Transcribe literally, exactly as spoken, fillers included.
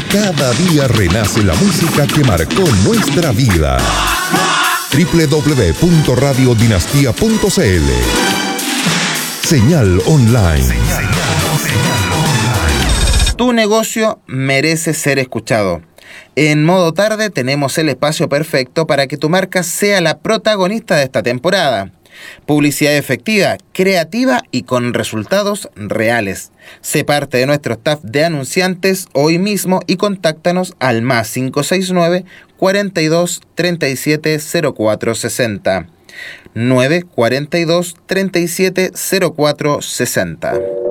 Cada día renace la música que marcó nuestra vida. doble u doble u doble u punto radio dinastía punto c l. Señal online. Tu negocio merece ser escuchado. En Modo Tarde tenemos el espacio perfecto para que tu marca sea la protagonista de esta temporada. Publicidad efectiva, creativa y con resultados reales. Sé parte de nuestro staff de anunciantes hoy mismo y contáctanos al más cinco seis nueve, cuarenta y dos, treinta y siete, cero cuatro sesenta. nueve cuarenta y dos, treinta y siete, cero cuatro sesenta.